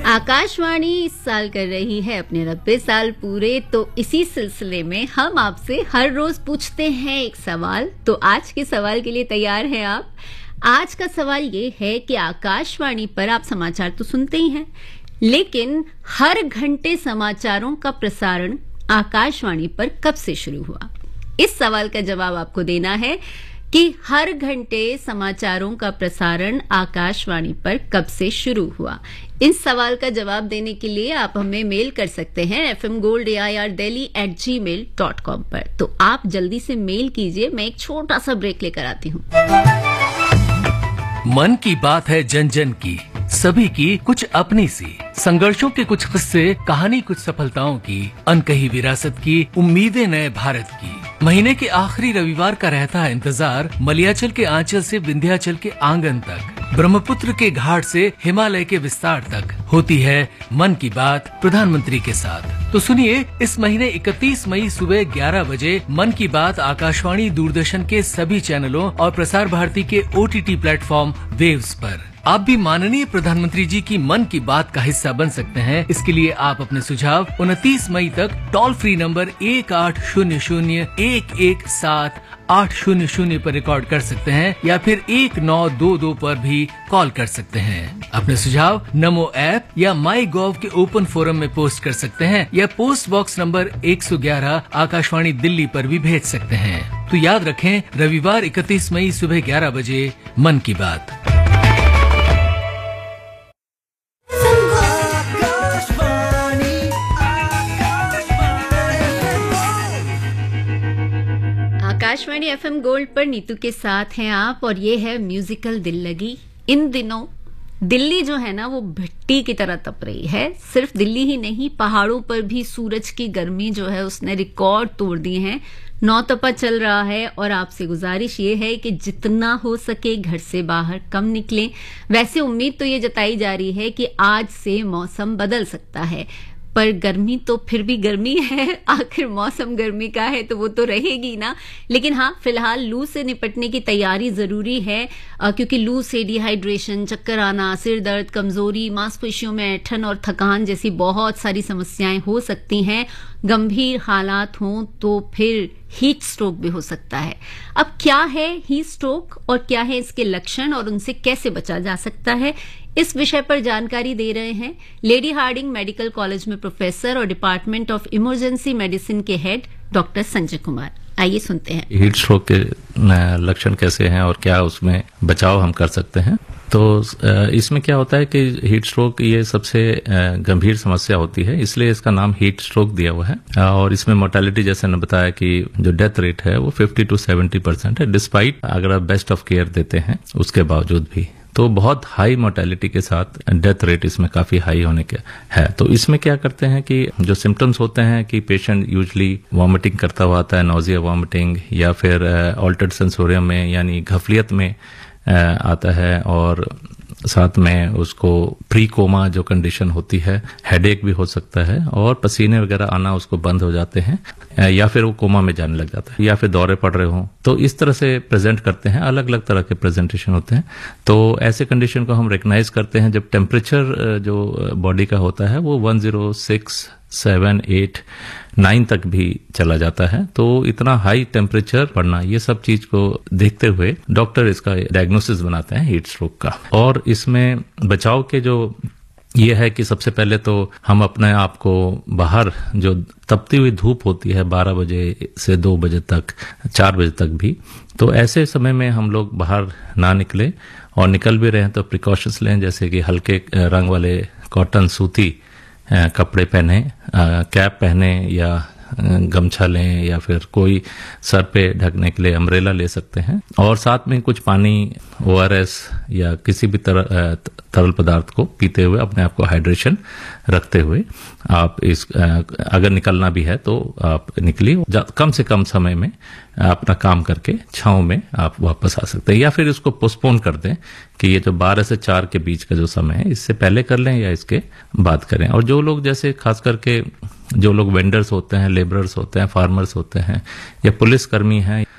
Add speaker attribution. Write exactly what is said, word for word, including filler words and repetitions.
Speaker 1: आकाशवाणी इस साल कर रही है अपने नब्बे साल पूरे, तो इसी सिलसिले में हम आपसे हर रोज पूछते हैं एक सवाल। तो आज के सवाल के लिए तैयार हैं आप? आज का सवाल ये है कि आकाशवाणी पर आप समाचार तो सुनते ही हैं, लेकिन हर घंटे समाचारों का प्रसारण आकाशवाणी पर कब से शुरू हुआ? इस सवाल का जवाब आपको देना है कि हर घंटे समाचारों का प्रसारण आकाशवाणी पर कब से शुरू हुआ। इस सवाल का जवाब देने के लिए आप हमें मेल कर सकते हैं F M gold A I R Delhi eight ji mail dot com पर। तो आप जल्दी से मेल कीजिए, मैं एक छोटा सा ब्रेक लेकर आती हूँ।
Speaker 2: मन की बात है जन जन की, सभी की कुछ अपनी सी, संघर्षों के कुछ किस्से, कहानी कुछ सफलताओं की, अनकही विरासत की, उम्मीदें नए भारत की। महीने के आखिरी रविवार का रहता है इंतजार, मलयाचल के आंचल से विंध्याचल के आंगन तक, ब्रह्मपुत्र के घाट से हिमालय के विस्तार तक होती है मन की बात प्रधानमंत्री के साथ। तो सुनिए, इस महीने इकतीस मई सुबह ग्यारह बजे मन की बात आकाशवाणी दूरदर्शन के सभी चैनलों और प्रसार भारती के O T T platform waves पर। आप भी माननीय प्रधानमंत्री जी की मन की बात का हिस्सा बन सकते हैं। इसके लिए आप अपने सुझाव उनतीस मई तक टोल फ्री नंबर एक आठ शून्य शून्य एक एक सात आठ शून्य शून्य पर रिकॉर्ड कर सकते हैं या फिर एक नौ दो दो पर भी कॉल कर सकते हैं। अपने सुझाव नमो ऐप या माई गॉव के ओपन फोरम में पोस्ट कर सकते हैं या पोस्ट बॉक्स नंबर एक सौ ग्यारह आकाशवाणी दिल्ली पर भी भेज सकते हैं। तो याद रखें, रविवार इकतीस मई सुबह ग्यारह बजे मन की बात।
Speaker 1: आकाशवाणी एफ एम गोल्ड पर नीतू के साथ हैं आप, और ये है म्यूजिकल दिल लगी। इन दिनों दिल्ली जो है ना, वो भट्टी की तरह तप रही है। सिर्फ दिल्ली ही नहीं, पहाड़ों पर भी सूरज की गर्मी जो है उसने रिकॉर्ड तोड़ दिए हैं। नौतपा चल रहा है और आपसे गुजारिश ये है कि जितना हो सके घर से बाहर कम निकलें। वैसे उम्मीद तो ये जताई जा रही है कि आज से मौसम बदल सकता है, पर गर्मी तो फिर भी गर्मी है। आखिर मौसम गर्मी का है तो वो तो रहेगी ना। लेकिन हाँ, फिलहाल लू से निपटने की तैयारी जरूरी है, क्योंकि लू से डिहाइड्रेशन, चक्कर आना, सिर दर्द, कमजोरी, मांसपेशियों में ऐंठन और थकान जैसी बहुत सारी समस्याएं हो सकती हैं। गंभीर हालात हों तो फिर हीट स्ट्रोक भी हो सकता है। अब क्या है हीट स्ट्रोक और क्या है इसके लक्षण और उनसे कैसे बचा जा सकता है, इस विषय पर जानकारी दे रहे हैं लेडी हार्डिंग मेडिकल कॉलेज में प्रोफेसर और डिपार्टमेंट ऑफ इमरजेंसी मेडिसिन के हेड डॉक्टर संजय कुमार। आइए सुनते हैं
Speaker 3: हीट स्ट्रोक के लक्षण कैसे हैं और क्या उसमें बचाव हम कर सकते हैं। तो इसमें क्या होता है कि हीट स्ट्रोक ये सबसे गंभीर समस्या होती है, इसलिए इसका नाम हीट स्ट्रोक दिया हुआ है। और इसमें मोर्टेलिटी, जैसे ने बताया कि जो डेथ रेट है वो फिफ्टी टू सेवेंटी परसेंट है, डिस्पाइट अगर आप बेस्ट ऑफ केयर देते हैं उसके बावजूद भी। तो बहुत हाई मोर्टेलिटी के साथ डेथ रेट इसमें काफी हाई होने के है। तो इसमें क्या करते हैं कि जो सिम्टम्स होते हैं कि पेशेंट यूजली वॉमिटिंग करता हुआ आता है, नोजिया वॉमिटिंग, या फिर ऑल्टर्ड सेंसोरियम में यानी घफलियत में आता है, और साथ में उसको प्री कोमा जो कंडीशन होती है, हेडेक भी हो सकता है, और पसीने वगैरह आना उसको बंद हो जाते हैं, या फिर वो कोमा में जाने लग जाता है, या फिर दौरे पड़ रहे हों। तो इस तरह से प्रेजेंट करते हैं, अलग अलग तरह के प्रेजेंटेशन होते हैं। तो ऐसे कंडीशन को हम रिकग्नाइज करते हैं जब टेम्परेचर जो बॉडी का होता है वो one zero six seven eight nine तक भी चला जाता है। तो इतना हाई टेम्परेचर पड़ना, ये सब चीज को देखते हुए डॉक्टर इसका डायग्नोसिस बनाते हैं हीट स्ट्रोक का। और इसमें बचाव के जो ये है कि सबसे पहले तो हम अपने आप को बाहर, जो तपती हुई धूप होती है बारह बजे से दो बजे तक, चार बजे तक भी, तो ऐसे समय में हम लोग बाहर ना निकले, और निकल भी रहे हैं तो प्रिकॉशंस लें, जैसे कि हल्के रंग वाले कॉटन सूती कपड़े पहने, कैप पहने, या गमछा लें, या फिर कोई सर पे ढकने के लिए अम्ब्रेला ले सकते हैं। और साथ में कुछ पानी, ओ आर एस या किसी भी तरह तरल पदार्थ को पीते हुए अपने आप को हाइड्रेशन रखते हुए आप इस अगर निकलना भी है तो आप निकलिए। कम से कम समय में अपना काम करके छांव में आप वापस आ सकते हैं, या फिर इसको पोस्टपोन कर दें कि ये जो बारह से चार के बीच का जो समय है इससे पहले कर लें या इसके बाद करें। और जो लोग, जैसे खास करके जो लोग वेंडर्स होते हैं, लेबरर्स होते हैं, फार्मर्स होते हैं, या पुलिस कर्मी हैं,